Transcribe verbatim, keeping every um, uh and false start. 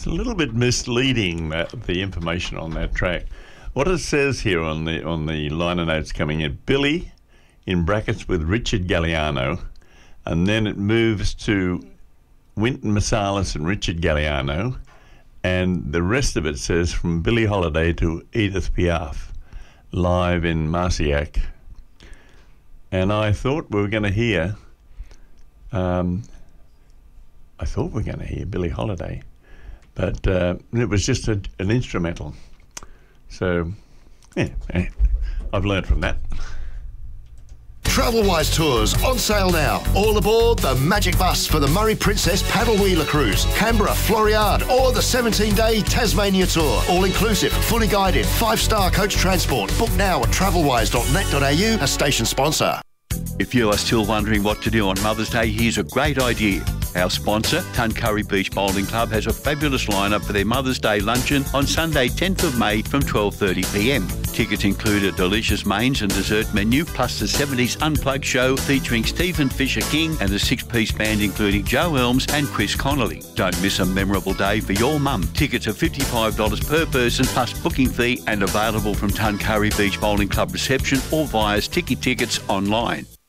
it's a little bit misleading, that the information on that track. What it says here on the on the liner notes coming in, Billy, in brackets with Richard Galliano, and then it moves to Wynton Marsalis and Richard Galliano, and the rest of it says from Billie Holiday to Edith Piaf, live in Marciac. And I thought we were going to hear, um, I thought we were going to hear Billie Holiday, but uh, it was just a, an instrumental. So, yeah, yeah, I've learned from that. Travelwise Tours on sale now. All aboard the Magic Bus for the Murray Princess Paddle Wheeler Cruise, Canberra, Floriade, or the seventeen-day Tasmania Tour. All inclusive, fully guided, five-star coach transport. Book now at travelwise dot net dot a u, a station sponsor. If you are still wondering what to do on Mother's Day, here's a great idea. Our sponsor, Tuncurry Beach Bowling Club, has a fabulous lineup for their Mother's Day luncheon on Sunday, tenth of May from twelve thirty p m. Tickets include a delicious mains and dessert menu, plus the seventies Unplugged show featuring Stephen Fisher King and a six-piece band including Joe Elms and Chris Connolly. Don't miss a memorable day for your mum. Tickets are fifty-five dollars per person plus booking fee, and available from Tuncurry Beach Bowling Club reception or via Sticky Tickets online.